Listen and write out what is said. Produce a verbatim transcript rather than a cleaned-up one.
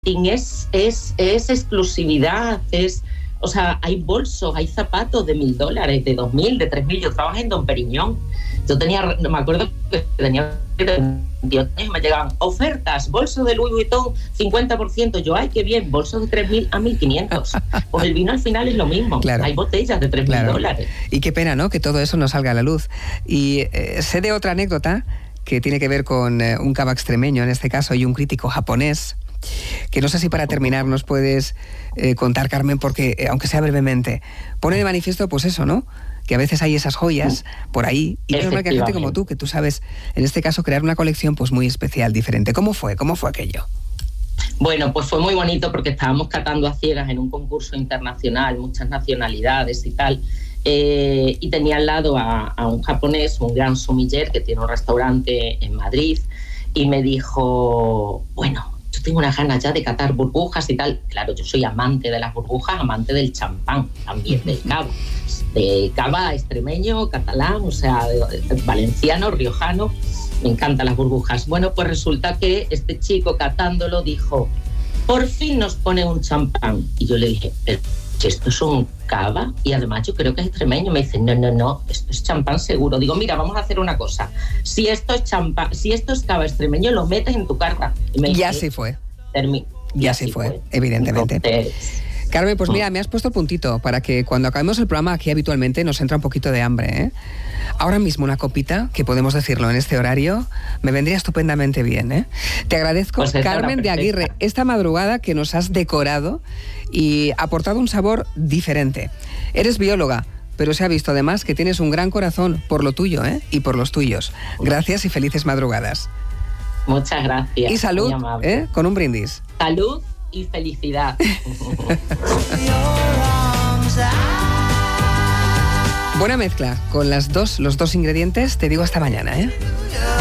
es, es, es exclusividad, es... O sea, hay bolsos, hay zapatos de mil dólares, de dos mil, de tres mil. Yo trabajé en Dom Perignon. Yo tenía, me acuerdo que tenía veintiocho años y me llegaban ofertas, bolsos de Louis Vuitton, cincuenta por ciento. Yo, ay, qué bien, bolsos de tres mil a mil quinientos. Pues el vino al final es lo mismo. Claro. Hay botellas de tres mil Claro. dólares. Y qué pena, ¿no?, que todo eso no salga a la luz. Y eh, sé de otra anécdota que tiene que ver con eh, un cava extremeño, en este caso, y un crítico japonés, que no sé si para terminar nos puedes eh, contar, Carmen, porque, eh, aunque sea brevemente, pone de manifiesto, pues eso, ¿no?, que a veces hay esas joyas por ahí, y es normal que hay gente como tú, que tú sabes, en este caso, crear una colección pues muy especial, diferente. ¿Cómo fue? ¿Cómo fue aquello? Bueno, pues fue muy bonito porque estábamos catando a ciegas en un concurso internacional, muchas nacionalidades y tal, eh, y tenía al lado a, a un japonés, un gran sommelier que tiene un restaurante en Madrid, y me dijo, bueno, yo tengo unas ganas ya de catar burbujas y tal. Claro, yo soy amante de las burbujas, amante del champán, también del cava, de cava extremeño, catalán, o sea, de, de, valenciano, riojano. Me encantan las burbujas. Bueno, pues resulta que este chico catándolo dijo, por fin nos pone un champán. Y yo le dije, pero si esto es un cava, y además yo creo que es extremeño. Me dice, no, no, no, esto es champán seguro. Digo, mira, vamos a hacer una cosa. Si esto es champán, si esto es cava extremeño, lo metes en tu carta. Y me dice, ya se fue. Termi- ya se fue, fue, evidentemente. Entonces, Carmen, pues mira, me has puesto el puntito para que cuando acabemos el programa aquí habitualmente nos entra un poquito de hambre, ¿eh? Ahora mismo una copita, que podemos decirlo en este horario, me vendría estupendamente bien, ¿eh? Te agradezco, pues Carmen de Aguirre, esta madrugada que nos has decorado y aportado un sabor diferente. Eres bióloga, pero se ha visto además que tienes un gran corazón por lo tuyo, ¿eh?, y por los tuyos. Gracias y felices madrugadas. Muchas gracias. Y salud, ¿eh?, con un brindis. Salud y felicidad. Buena mezcla con las dos, los dos ingredientes. Te digo hasta mañana, ¿eh?